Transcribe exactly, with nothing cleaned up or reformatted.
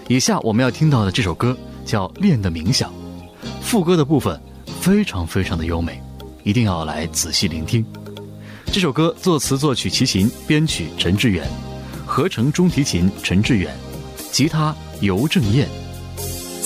以下我们要听到的这首歌叫《练的冥想》，副歌的部分非常非常的优美，一定要来仔细聆听。这首歌作词作曲齐秦，编曲陈志远，合成中提琴陈志远，吉他尤正彦。